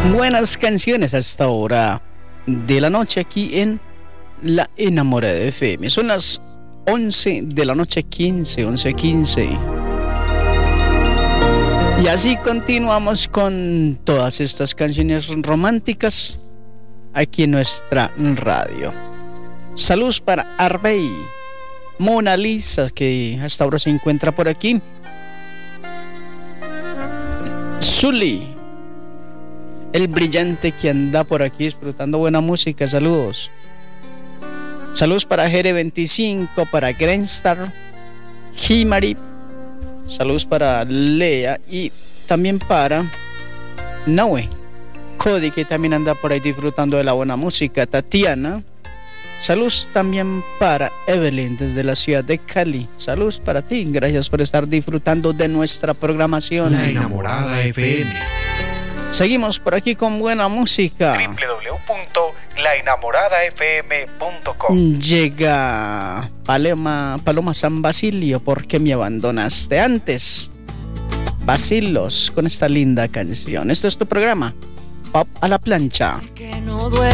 Buenas canciones a esta hora de la noche aquí en La Enamorada FM. Son las 11 de la noche, 11:15. Y así continuamos con todas estas canciones románticas aquí en nuestra radio. Saludos para Arbey, Mona Lisa, que hasta ahora se encuentra por aquí, Zully, el brillante que anda por aquí disfrutando buena música. Saludos. Saludos para Gere25, para Grenstar, Himari. Saludos para Lea y también para Naue, Cody, que también anda por ahí disfrutando de la buena música. Tatiana. Saludos también para Evelyn desde la ciudad de Cali. Saludos para ti. Gracias por estar disfrutando de nuestra programación. La Enamorada FM. Seguimos por aquí con buena música. www.laenamoradafm.com. Llega Paloma San Basilio, ¿por qué me abandonaste antes? Basilos con esta linda canción. Esto es tu programa Pop a la Plancha.